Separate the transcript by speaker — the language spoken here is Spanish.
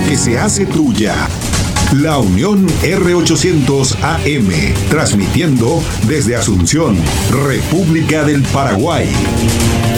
Speaker 1: que se hace tuya. La Unión R800 AM, transmitiendo desde Asunción, República del Paraguay.